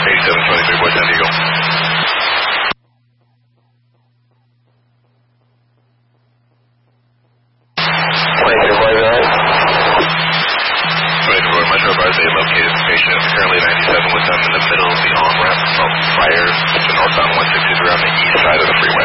8723 West San Diego. 23 Metro Bars, they located the patient currently 97 with them in the middle of the on-ramp from fire to northbound 160 around the east side of the freeway.